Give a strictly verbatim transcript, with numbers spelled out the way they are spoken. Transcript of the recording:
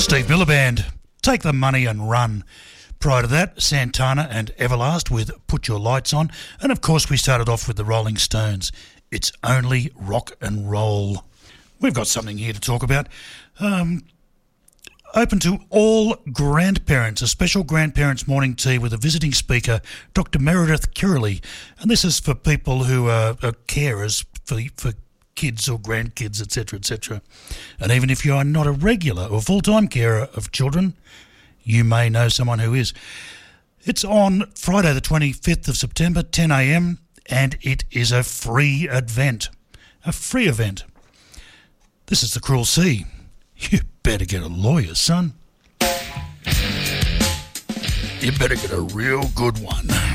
Steve Miller Band, Take the Money and Run. Prior to that, Santana and Everlast with Put Your Lights On. And of course, we started off with the Rolling Stones. It's only rock and roll. We've got something here to talk about. Um, open to all grandparents, a special grandparents morning tea with a visiting speaker, Doctor Meredith Kirley. And this is for people who are, are carers for, for kids or grandkids, et cetera, et cetera. And even if you are not a regular or full-time carer of children, you may know someone who is. It's on Friday the twenty-fifth of September, ten a.m, and it is a free event. A free event. This is the Cruel Sea. You better get a lawyer, son. You better get a real good one.